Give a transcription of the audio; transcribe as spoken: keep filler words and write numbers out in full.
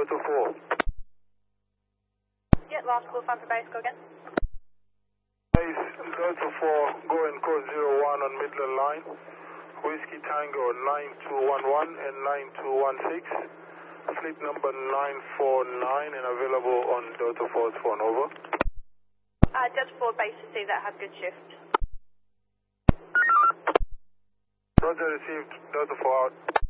Delta four. Yeah, last call time for base, go again. Base Delta four, going code zero one on Midland Line. Whiskey Tango nine two one one and nine two one six. Fleet number nine four nine and available on Delta four's phone, over. Uh, Delta four base to see that, have good shift. Roger, received. Delta four out.